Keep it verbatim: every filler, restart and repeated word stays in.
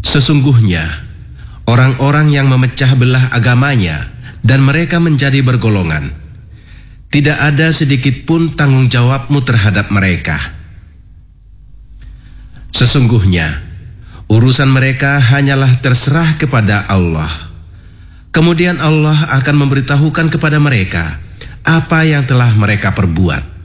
Sesungguhnya, orang-orang yang memecah belah agamanya dan mereka menjadi bergolongan, tidak ada sedikit pun tanggung jawabmu terhadap mereka. Sesungguhnya, urusan mereka hanyalah terserah kepada Allah. Kemudian Allah akan memberitahukan kepada mereka apa yang telah mereka perbuat.